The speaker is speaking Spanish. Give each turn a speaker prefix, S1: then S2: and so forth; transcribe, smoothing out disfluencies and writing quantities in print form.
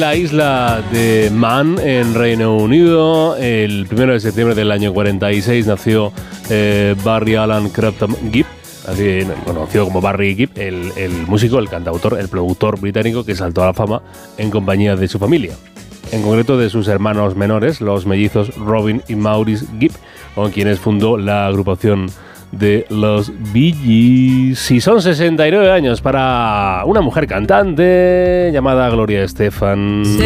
S1: La isla de Man, en Reino Unido, el 1 de septiembre del año 46 nació Barry Allen Crampton Gibb, conocido como Barry Gibb, el músico, el cantautor, el productor británico que saltó a la fama en compañía de su familia. En concreto de sus hermanos menores, los mellizos Robin y Maurice Gibb, con quienes fundó la agrupación de los Bee Gees. Y son 69 años para una mujer cantante llamada Gloria Estefan.